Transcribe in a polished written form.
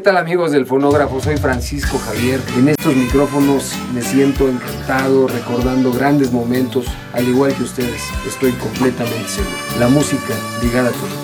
tal amigos del fonógrafo? Soy Francisco Javier. En estos micrófonos me siento encantado recordando grandes momentos, al igual que ustedes, estoy completamente seguro. La música ligada a todo.